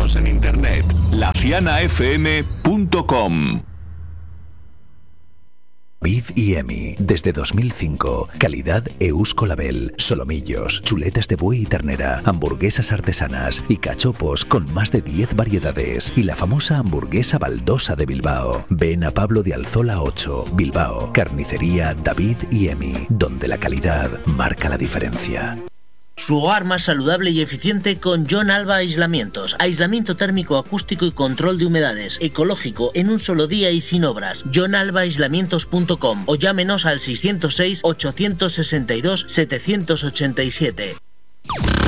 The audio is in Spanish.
Síguenos en internet, lacianafm.com. David y Emi, desde 2005. Calidad Eusco Label, solomillos, chuletas de buey y ternera, hamburguesas artesanas y cachopos con más de 10 variedades. Y la famosa hamburguesa baldosa de Bilbao. Ven a Pablo de Alzola 8, Bilbao. Carnicería David y Emi, donde la calidad marca la diferencia. Su hogar más saludable y eficiente con John Alba Aislamientos. Aislamiento térmico, acústico y control de humedades. Ecológico, en un solo día y sin obras. JohnAlbaAislamientos.com o llámenos al 606 862 787.